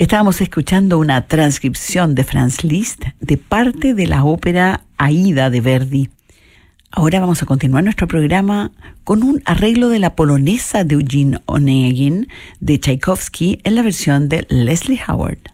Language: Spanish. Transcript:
Estábamos escuchando una transcripción de Franz Liszt de parte de la ópera Aida de Verdi. Ahora vamos a continuar nuestro programa con un arreglo de la polonesa de Eugene Onegin de Tchaikovsky en la versión de Leslie Howard.